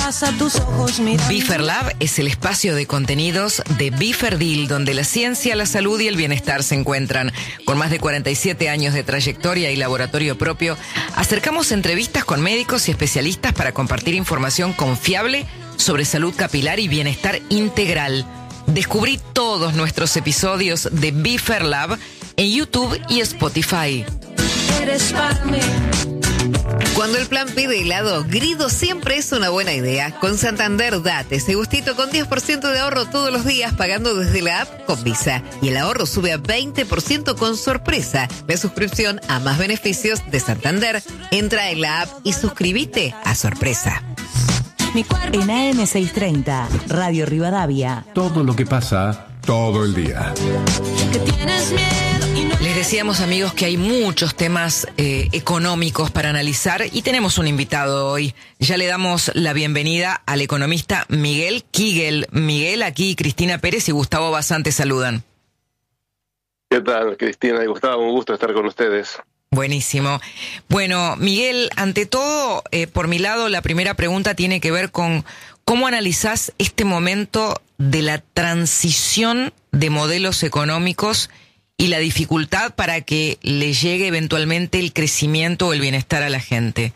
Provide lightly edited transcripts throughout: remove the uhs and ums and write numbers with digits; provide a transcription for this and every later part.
pasa tus ojos mirando. Biferlab es el espacio de contenidos de Biferdil, donde la ciencia, la salud y el bienestar se encuentran. Con más de 47 años de trayectoria y laboratorio propio, acercamos entrevistas con médicos y especialistas para compartir información confiable sobre salud capilar y bienestar integral. Descubrí todos nuestros episodios de Biferlab en YouTube y Spotify. Eres para mí. Cuando el plan pide helado, Grido siempre es una buena idea. Con Santander date ese gustito con 10% de ahorro todos los días pagando desde la app con Visa. Y el ahorro sube a 20% con sorpresa. La suscripción a más beneficios de Santander. Entra en la app y suscríbete a sorpresa. En AM630, Radio Rivadavia. Todo lo que pasa, todo el día. Que tienes miedo y no... Les decíamos, amigos, que hay muchos temas económicos para analizar y tenemos un invitado hoy. Ya le damos la bienvenida al economista Miguel Kigel. Miguel, aquí Cristina Pérez y Gustavo Bazán te saludan. ¿Qué tal, Cristina y Gustavo? Un gusto estar con ustedes. Buenísimo. Bueno, Miguel, ante todo, por mi lado, la primera pregunta tiene que ver con cómo analizás este momento de la transición de modelos económicos y la dificultad para que le llegue eventualmente el crecimiento o el bienestar a la gente.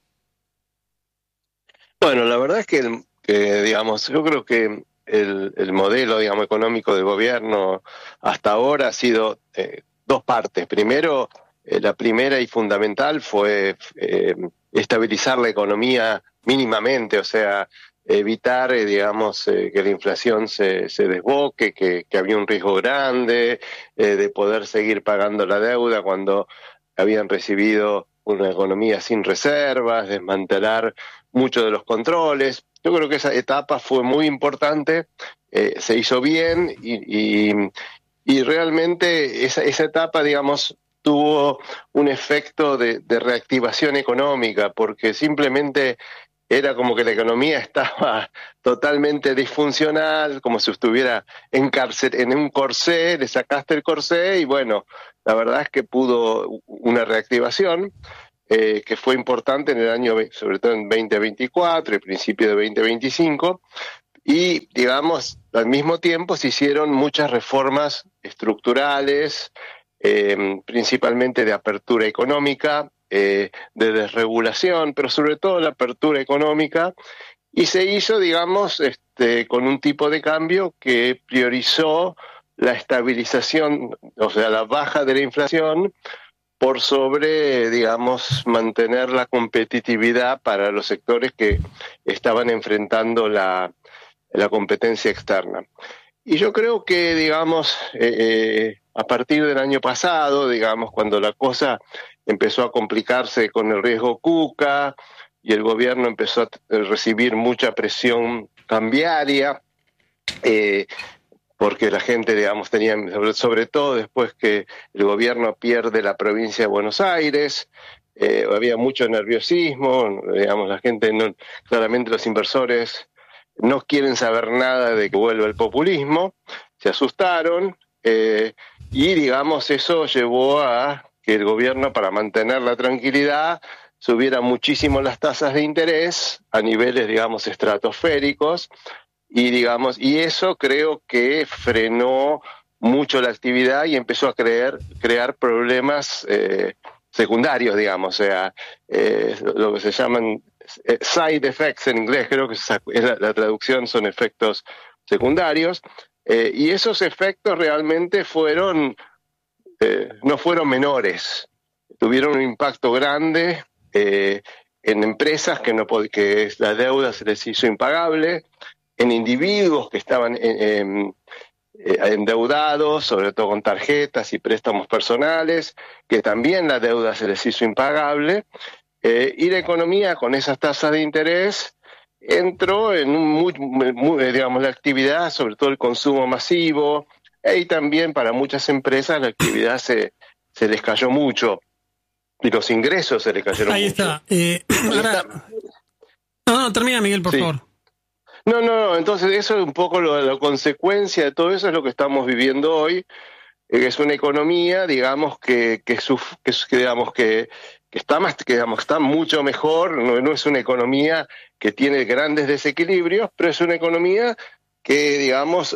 Bueno, la verdad es que digamos, yo creo que el modelo, digamos, económico del gobierno hasta ahora ha sido dos partes. Primero, la primera y fundamental fue estabilizar la economía mínimamente, o sea, evitar, digamos, que la inflación se desboque, que había un riesgo grande de poder seguir pagando la deuda cuando habían recibido una economía sin reservas, desmantelar muchos de los controles. Yo creo que esa etapa fue muy importante, se hizo bien y realmente esa etapa, digamos, tuvo un efecto de reactivación económica, porque simplemente era como que la economía estaba totalmente disfuncional, como si estuviera en un corsé, le sacaste el corsé y bueno, la verdad es que pudo una reactivación que fue importante en el año, sobre todo en 2024 y principio de 2025, y digamos, al mismo tiempo se hicieron muchas reformas estructurales, principalmente de apertura económica, de desregulación, pero sobre todo la apertura económica, y se hizo, digamos, con un tipo de cambio que priorizó la estabilización, o sea, la baja de la inflación, por sobre, digamos, mantener la competitividad para los sectores que estaban enfrentando la competencia externa. Y yo creo que, digamos, a partir del año pasado, digamos, cuando la cosa empezó a complicarse con el riesgo Kuka y el gobierno empezó a recibir mucha presión cambiaria, porque la gente, digamos, tenía, sobre todo después que el gobierno pierde la provincia de Buenos Aires, había mucho nerviosismo, digamos, la gente, claramente los inversores no quieren saber nada de que vuelva el populismo, se asustaron, y digamos eso llevó a que el gobierno, para mantener la tranquilidad, subiera muchísimo las tasas de interés a niveles, digamos, estratosféricos, y eso creo que frenó mucho la actividad y empezó a crear problemas secundarios, digamos, o sea, lo que se llaman side effects en inglés, creo que es la traducción, son efectos secundarios, y esos efectos realmente no fueron menores, tuvieron un impacto grande en empresas que la deuda se les hizo impagable, en individuos que estaban endeudados, sobre todo con tarjetas y préstamos personales, que también la deuda se les hizo impagable, y la economía con esas tasas de interés entró en digamos, la actividad, sobre todo el consumo masivo, y también para muchas empresas la actividad se les cayó mucho, y los ingresos se les cayeron Ahí mucho. está. No, termina, Miguel, por favor. No, entonces eso es un poco la consecuencia de todo eso, es lo que estamos viviendo hoy, que es una economía, digamos, que está mucho mejor, no es una economía que tiene grandes desequilibrios, pero es una economía que, digamos,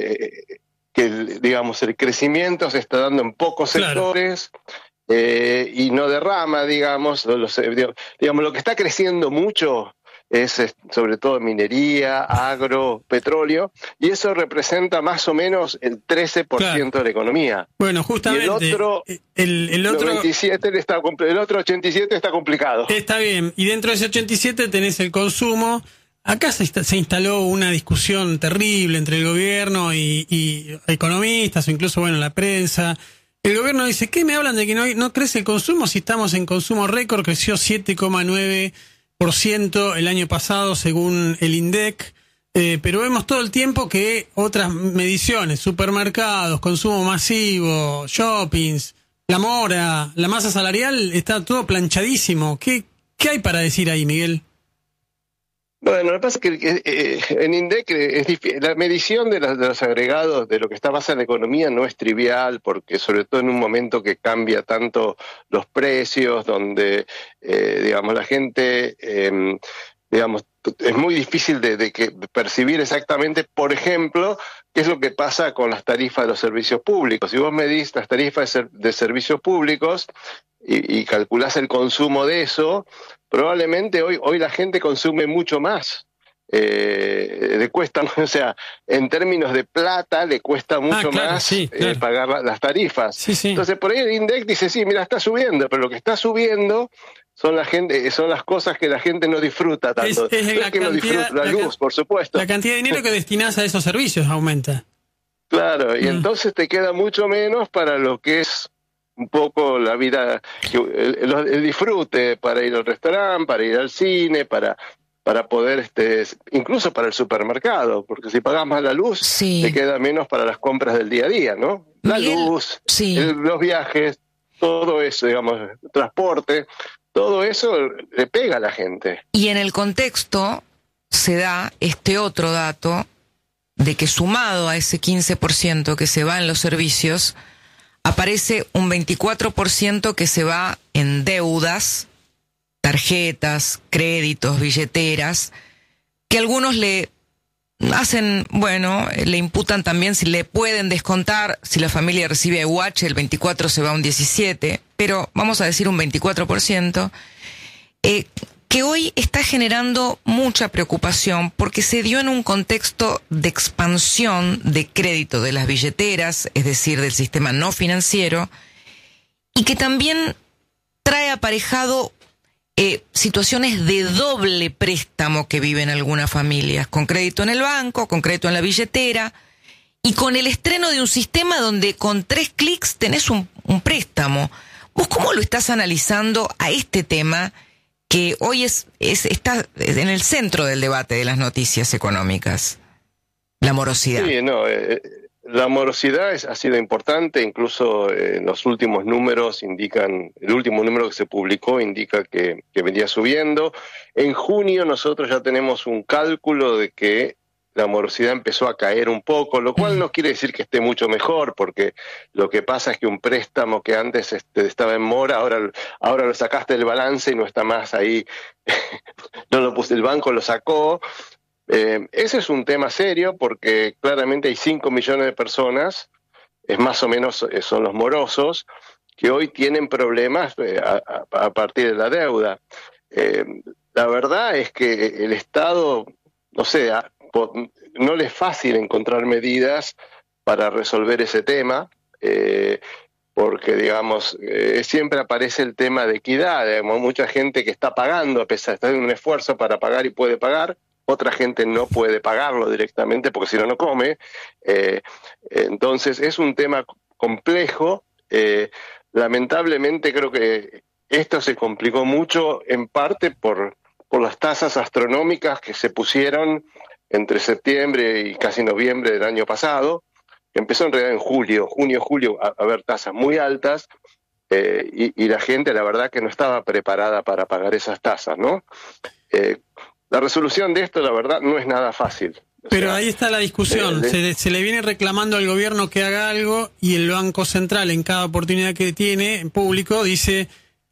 el crecimiento se está dando en pocos sectores. Y no derrama, digamos, lo que está creciendo mucho es sobre todo minería, agro, petróleo, y eso representa más o menos el 13% de la economía. Bueno, justamente el otro 87 está complicado. Está bien, y dentro de ese 87 tenés el consumo. Acá se instaló una discusión terrible entre el gobierno y economistas, o incluso, bueno, la prensa. El gobierno dice, ¿qué me hablan de que no crece el consumo si estamos en consumo récord? Creció 7,9% el año pasado según el INDEC, pero vemos todo el tiempo que otras mediciones, supermercados, consumo masivo, shoppings, la mora, la masa salarial, está todo planchadísimo. ¿Qué hay para decir ahí, Miguel? Bueno, lo que pasa es que en INDEC es difícil. La medición de los agregados de lo que está pasando en la economía no es trivial, porque sobre todo en un momento que cambia tanto los precios, donde la gente, es muy difícil de percibir exactamente, por ejemplo, qué es lo que pasa con las tarifas de los servicios públicos. Si vos medís las tarifas de servicios públicos y calculás el consumo de eso, probablemente hoy la gente consume mucho más. Le cuesta, o sea, en términos de plata, le cuesta mucho más pagar las tarifas. Sí. Entonces, por ahí el INDEC dice, sí, mira, está subiendo, pero lo que está subiendo son las cosas que la gente no disfruta tanto. La luz, por supuesto. La cantidad de dinero que destinás a esos servicios aumenta. Claro, y entonces te queda mucho menos para lo que es un poco la vida, el disfrute, para ir al restaurante, para ir al cine, para poder, incluso para el supermercado, porque si pagas más la luz, te queda menos para las compras del día a día, ¿no? La luz, los viajes, todo eso, digamos, transporte, todo eso le pega a la gente. Y en el contexto se da este otro dato de que sumado a ese 15% que se va en los servicios, aparece un 24% que se va en deudas, tarjetas, créditos, billeteras, que algunos le hacen, le imputan también si le pueden descontar, si la familia recibe UH, el 24 se va a un 17, pero vamos a decir un 24%, que hoy está generando mucha preocupación porque se dio en un contexto de expansión de crédito de las billeteras, es decir, del sistema no financiero, y que también trae aparejado situaciones de doble préstamo que viven algunas familias, con crédito en el banco, con crédito en la billetera, y con el estreno de un sistema donde con 3 clics tenés un préstamo. ¿Vos cómo lo estás analizando a este tema que hoy está en el centro del debate de las noticias económicas? La morosidad. Sí, la morosidad ha sido importante, incluso los últimos números el último número que se publicó indica que venía subiendo. En junio nosotros ya tenemos un cálculo de que la morosidad empezó a caer un poco, lo cual no quiere decir que esté mucho mejor, porque lo que pasa es que un préstamo que antes estaba en mora, ahora lo sacaste del balance y no está más ahí, no lo puse, el banco lo sacó. Ese es un tema serio porque claramente hay 5 millones de personas, más o menos son los morosos, que hoy tienen problemas a partir de la deuda. La verdad es que el Estado, no le es fácil encontrar medidas para resolver ese tema, porque, siempre aparece el tema de equidad. Mucha gente que está pagando, a pesar de estar en un esfuerzo para pagar y puede pagar, otra gente no puede pagarlo directamente porque si no, no come. Entonces, es un tema complejo. Lamentablemente, creo que esto se complicó mucho, en parte por las tasas astronómicas que se pusieron entre septiembre y casi noviembre del año pasado. Empezó en realidad en junio, julio, a haber tasas muy altas, y la gente, la verdad, que no estaba preparada para pagar esas tasas, ¿no? La resolución de esto, la verdad, no es nada fácil. Pero ahí está la discusión. Se le viene reclamando al gobierno que haga algo y el Banco Central, en cada oportunidad que tiene, en público, dice: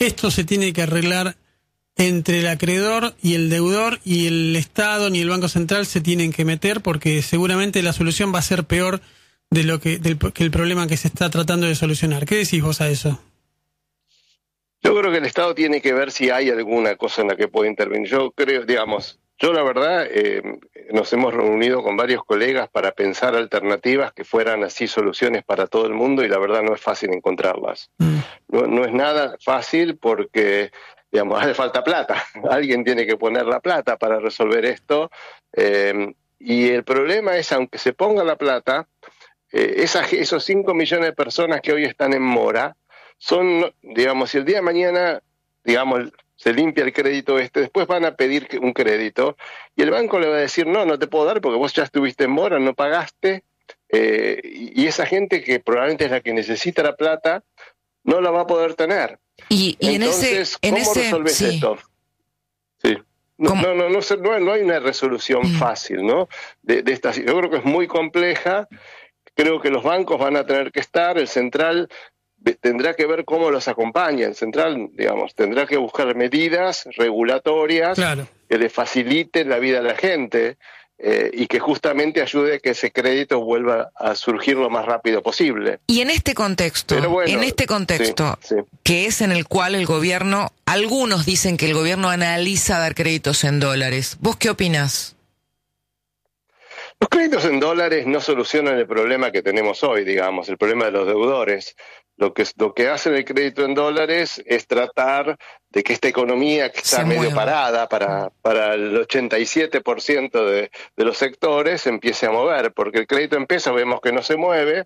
esto se tiene que arreglar entre el acreedor y el deudor, y el Estado ni el Banco Central se tienen que meter, porque seguramente la solución va a ser peor de lo que el problema que se está tratando de solucionar. ¿Qué decís vos a eso? Yo creo que el Estado tiene que ver si hay alguna cosa en la que puede intervenir. Yo creo, yo la verdad, nos hemos reunido con varios colegas para pensar alternativas que fueran así soluciones para todo el mundo, y la verdad no es fácil encontrarlas. No es nada fácil porque, hace falta plata. Alguien tiene que poner la plata para resolver esto. Y el problema es, aunque se ponga la plata, esos 5 millones de personas que hoy están en mora, son, si el día de mañana, se limpia el crédito después van a pedir un crédito, y el banco le va a decir, no te puedo dar porque vos ya estuviste en mora, no pagaste, y esa gente que probablemente es la que necesita la plata, no la va a poder tener. Y entonces, ¿cómo resolves esto? Sí. No hay una resolución fácil, ¿no? De esta, yo creo que es muy compleja. Creo que los bancos van a tener que estar, el central tendrá que ver cómo los acompaña, el central, tendrá que buscar medidas regulatorias que le faciliten la vida a la gente, y que justamente ayude a que ese crédito vuelva a surgir lo más rápido posible. Y en este contexto, sí. que es en el cual el gobierno, algunos dicen que el gobierno analiza dar créditos en dólares. ¿Vos qué opinás? Los créditos en dólares no solucionan el problema que tenemos hoy, el problema de los deudores. Lo que hace el crédito en dólares es tratar de que esta economía que está medio parada para el 87% de los sectores empiece a mover, porque el crédito en pesos vemos que no se mueve,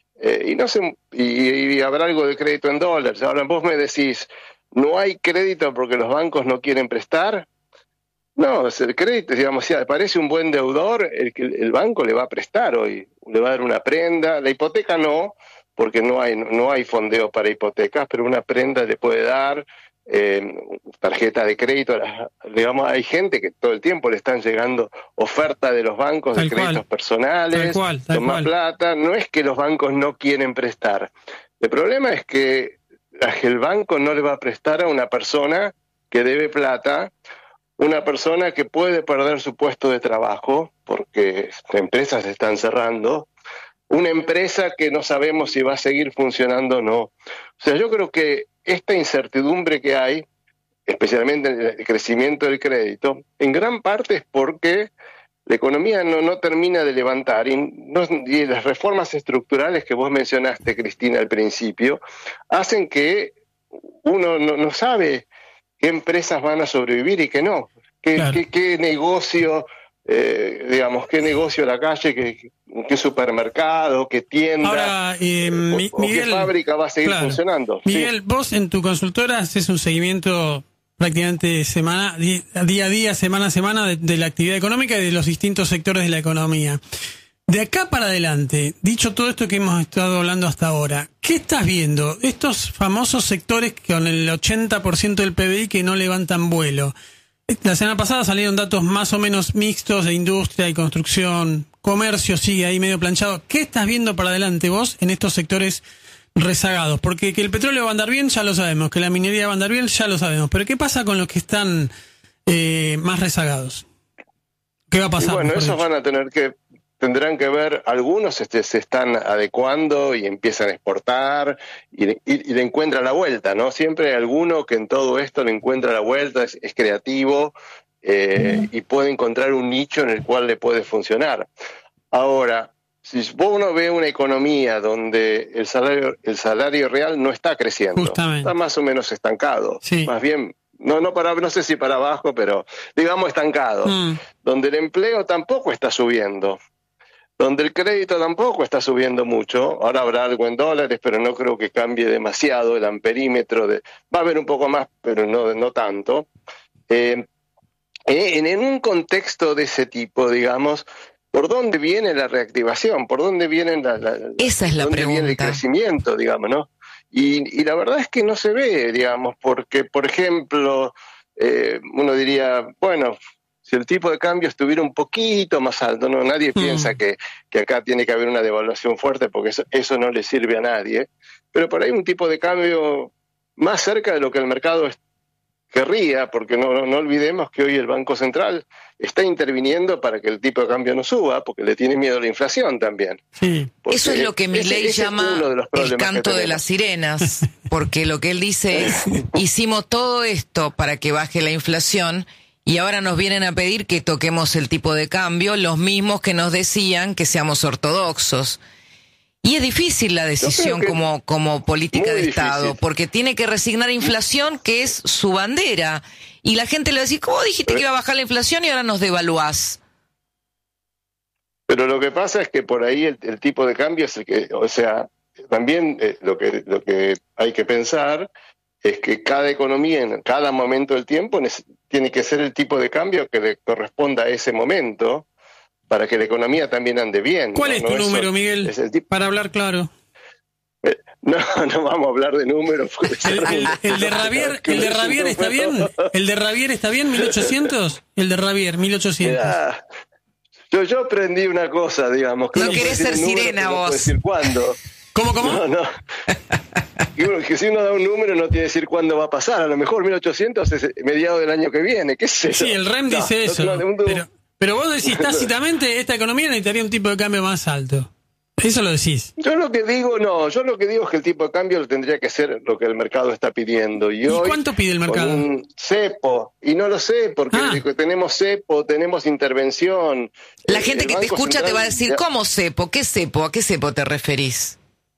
y habrá algo de crédito en dólares. Ahora vos me decís, ¿no hay crédito porque los bancos no quieren prestar? No, el crédito, si aparece un buen deudor, el banco le va a prestar hoy, le va a dar una prenda, la hipoteca no, porque no hay fondeo para hipotecas, pero una prenda le puede dar, tarjeta de crédito, hay gente que todo el tiempo le están llegando ofertas de los bancos de créditos personales, toma plata. No es que los bancos no quieren prestar, el problema es que el banco no le va a prestar a una persona que debe plata, una persona que puede perder su puesto de trabajo porque empresas se están cerrando, una empresa que no sabemos si va a seguir funcionando o no. O sea, yo creo que esta incertidumbre que hay, especialmente en el crecimiento del crédito, en gran parte es porque la economía no termina de levantar, y las reformas estructurales que vos mencionaste, Cristina, al principio, hacen que uno no sabe qué empresas van a sobrevivir y qué no, qué negocio, qué negocio a la calle, qué supermercado, qué tienda, ahora, Miguel, qué fábrica va a seguir funcionando. Miguel, vos en tu consultora haces un seguimiento prácticamente día a día, semana a semana de la actividad económica y de los distintos sectores de la economía. De acá para adelante, dicho todo esto que hemos estado hablando hasta ahora, ¿qué estás viendo? Estos famosos sectores con el 80% del PBI que no levantan vuelo. La semana pasada salieron datos más o menos mixtos de industria y construcción, comercio sigue ahí medio planchado. ¿Qué estás viendo para adelante vos en estos sectores rezagados? Porque que el petróleo va a andar bien ya lo sabemos, que la minería va a andar bien ya lo sabemos, pero ¿qué pasa con los que están más rezagados? ¿Qué va a pasar? Y bueno, esos tendrán que ver, algunos se están adecuando y empiezan a exportar y le encuentran la vuelta, ¿no? Siempre hay alguno que en todo esto le encuentra la vuelta, es creativo, y puede encontrar un nicho en el cual le puede funcionar. Ahora, si uno ve una economía donde el salario real no está creciendo, está más o menos estancado, más bien, no sé si para abajo, pero digamos estancado, donde el empleo tampoco está subiendo, donde el crédito tampoco está subiendo mucho. Ahora habrá algo en dólares, pero no creo que cambie demasiado el amperímetro. Va a haber un poco más, pero no tanto. En un contexto de ese tipo, digamos, ¿por dónde viene la reactivación? ¿Por dónde viene esa es la pregunta. Viene el crecimiento, digamos, ¿no? Y la verdad es que no se ve, digamos, porque, por ejemplo, uno diría, bueno, si el tipo de cambio estuviera un poquito más alto, no, nadie piensa que acá tiene que haber una devaluación fuerte, porque eso no le sirve a nadie, pero por ahí un tipo de cambio más cerca de lo que el mercado querría, porque no olvidemos que hoy el Banco Central está interviniendo para que el tipo de cambio no suba, porque le tiene miedo a la inflación también. Sí. Eso es lo que Milei llama el canto de las sirenas, porque lo que él dice es, hicimos todo esto para que baje la inflación y ahora nos vienen a pedir que toquemos el tipo de cambio, los mismos que nos decían que seamos ortodoxos. Y es difícil la decisión como política de Estado, porque tiene que resignar inflación, que es su bandera. Y la gente le va a decir, ¿cómo dijiste que iba a bajar la inflación y ahora nos devaluás? Pero lo que pasa es que por ahí el tipo de cambio es el que, o sea, también lo que hay que pensar es que cada economía en cada momento del tiempo tiene que ser el tipo de cambio que le corresponda a ese momento, para que la economía también ande bien. ¿Cuál es tu número, Miguel? Para hablar claro. No vamos a hablar de números. ¿El de Rabier está bien? ¿El de Rabier está bien, 1800? El de Rabier, 1800. Mirá, yo aprendí una cosa, digamos. No querés ser sirena vos. No puedo decir cuándo. ¿Cómo? No. Que si uno da un número no tiene que decir cuándo va a pasar. A lo mejor 1800 es mediado del año que viene, qué sé yo. Sí, el REM dice eso. Pero vos decís tácitamente, esta economía necesitaría un tipo de cambio más alto. Eso lo decís. Yo lo que digo es que el tipo de cambio lo tendría que ser lo que el mercado está pidiendo. ¿Y hoy, cuánto pide el mercado? Con un cepo, y no lo sé, porque tenemos cepo, tenemos intervención. La gente que te escucha te va a decir, ¿cómo cepo? ¿Qué cepo? ¿A qué cepo te referís?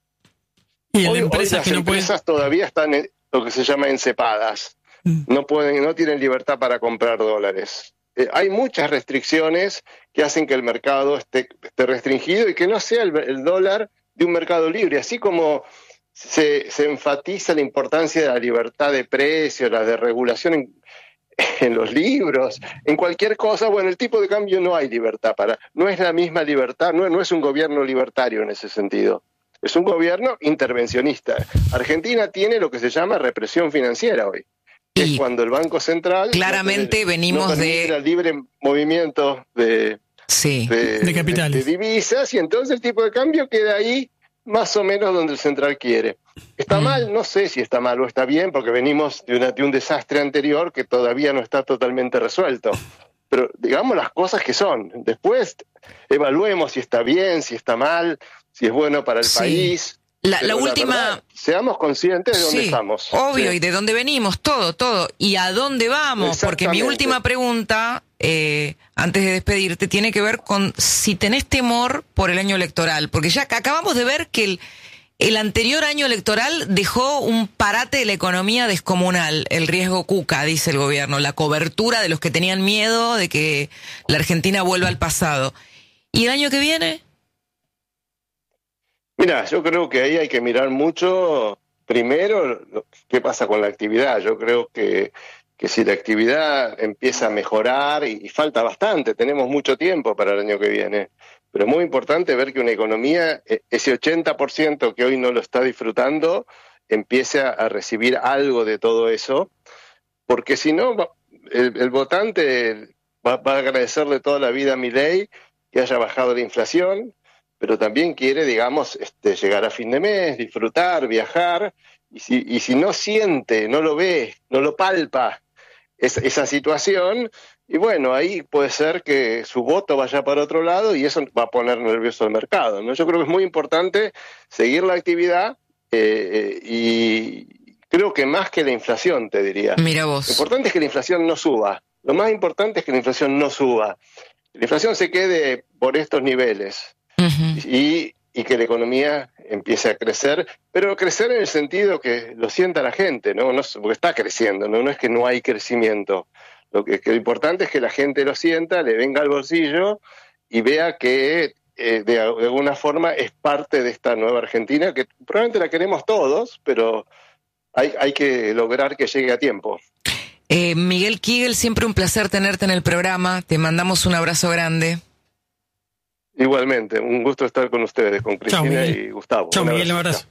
Y hoy las empresas todavía están en lo que se llama encepadas. No tienen libertad para comprar dólares. Hay muchas restricciones que hacen que el mercado esté restringido y que no sea el dólar de un mercado libre. Así como se enfatiza la importancia de la libertad de precios, la de regulación en los libros, en cualquier cosa, bueno, el tipo de cambio no hay libertad no es la misma libertad, no es un gobierno libertario en ese sentido. Es un gobierno intervencionista. Argentina tiene lo que se llama represión financiera hoy. Es cuando el Banco Central claramente venimos de el libre movimiento de capitales, de divisas, y entonces el tipo de cambio queda ahí más o menos donde el central quiere. ¿Está mal? No sé si está mal o está bien, porque venimos de un desastre anterior que todavía no está totalmente resuelto. Pero digamos las cosas que son. Después evaluemos si está bien, si está mal, si es bueno para el país. La última... verdad, seamos conscientes de dónde estamos. Obvio, y de dónde venimos, todo. ¿Y a dónde vamos? Porque mi última pregunta, antes de despedirte, tiene que ver con si tenés temor por el año electoral. Porque ya acabamos de ver que el anterior año electoral dejó un parate de la economía descomunal. El riesgo Cuca, dice el gobierno. La cobertura de los que tenían miedo de que la Argentina vuelva al pasado. ¿Y el año que viene? Mira, yo creo que ahí hay que mirar mucho, primero, qué pasa con la actividad. Yo creo que si la actividad empieza a mejorar, y falta bastante, tenemos mucho tiempo para el año que viene, pero es muy importante ver que una economía, ese 80% que hoy no lo está disfrutando, empiece a recibir algo de todo eso, porque si no, el votante va a agradecerle toda la vida a Milei que haya bajado la inflación, pero también quiere, digamos, llegar a fin de mes, disfrutar, viajar, y si no siente, no lo ve, no lo palpa esa situación, y bueno, ahí puede ser que su voto vaya para otro lado y eso va a poner nervioso al mercado, ¿no? Yo creo que es muy importante seguir la actividad y creo que más que la inflación, te diría. Mira vos. Lo importante es que la inflación no suba. Lo más importante es que la inflación no suba. La inflación se quede por estos niveles. Y que la economía empiece a crecer, pero crecer en el sentido que lo sienta la gente, ¿no? Porque está creciendo, no es que no hay crecimiento. Lo importante es que la gente lo sienta, le venga al bolsillo y vea que de alguna forma es parte de esta nueva Argentina, que probablemente la queremos todos, pero hay que lograr que llegue a tiempo. Miguel Kigel, siempre un placer tenerte en el programa, te mandamos un abrazo grande. Igualmente, un gusto estar con ustedes, con Cristina y Gustavo. Chao, Miguel, un abrazo.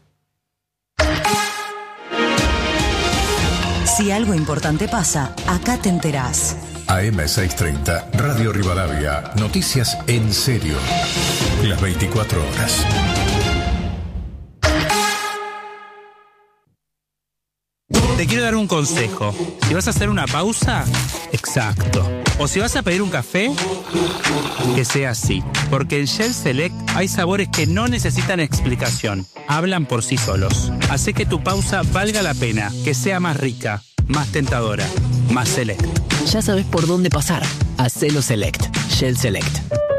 Si algo importante pasa, acá te enterás. AM630, Radio Rivadavia, noticias en serio, las 24 horas. Te quiero dar un consejo. Si vas a hacer una pausa, exacto. O si vas a pedir un café, que sea así. Porque en Shell Select hay sabores que no necesitan explicación. Hablan por sí solos. Hace que tu pausa valga la pena, que sea más rica, más tentadora, más select. Ya sabes por dónde pasar. Hacelo Select. Shell Select.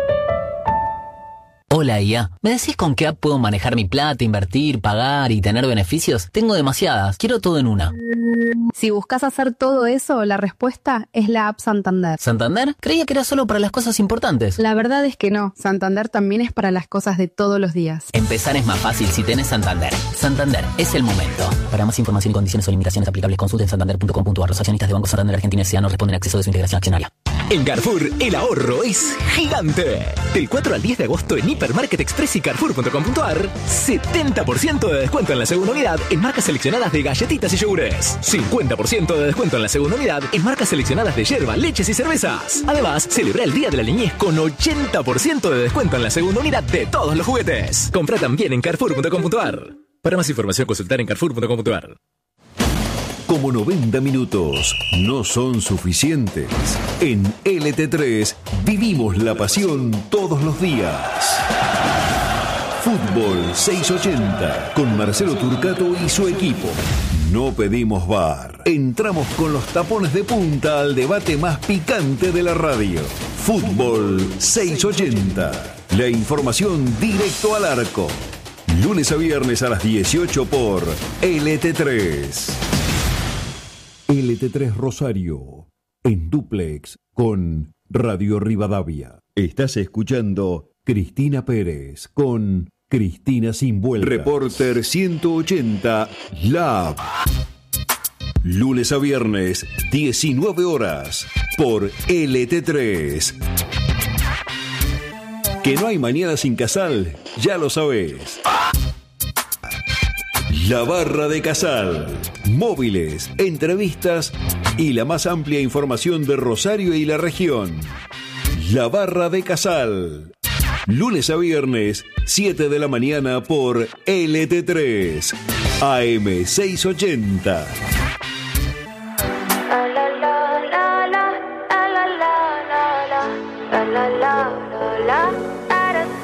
Hola, IA. ¿Me decís con qué app puedo manejar mi plata, invertir, pagar y tener beneficios? Tengo demasiadas. Quiero todo en una. Si buscas hacer todo eso, la respuesta es la app Santander. ¿Santander? Creía que era solo para las cosas importantes. La verdad es que no. Santander también es para las cosas de todos los días. Empezar es más fácil si tenés Santander. Santander es el momento. Para más información y condiciones o limitaciones aplicables, consulten santander.com.ar. Los accionistas de Banco Santander Argentina S.A. no responden a exceso de su integración accionaria. En Carrefour, el ahorro es gigante. Del 4 al 10 de agosto en Hipermarket Express y Carrefour.com.ar, 70% de descuento en la segunda unidad en marcas seleccionadas de galletitas y yogures. 50% de descuento en la segunda unidad en marcas seleccionadas de yerba, leches y cervezas. Además, celebra el Día de la Niñez con 80% de descuento en la segunda unidad de todos los juguetes. Compra también en Carrefour.com.ar. Para más información, consultar en Carrefour.com.ar. Como 90 minutos no son suficientes, en LT3 vivimos la pasión todos los días. Fútbol 680 con Marcelo Turcato y su equipo. No pedimos VAR. Entramos con los tapones de punta al debate más picante de la radio. Fútbol 680. La información directo al arco. Lunes a viernes a las 18 por LT3. LT3 Rosario, en dúplex con Radio Rivadavia. Estás escuchando Cristina Pérez con Cristina Sin Vuelta. Reporter 180 Lab. Lunes a viernes, 19 horas, por LT3. Que no hay mañana sin Casal, ya lo sabés. La Barra de Casal. Móviles, entrevistas y la más amplia información de Rosario y la región. La Barra de Casal. Lunes a viernes, 7 de la mañana por LT3. AM 680.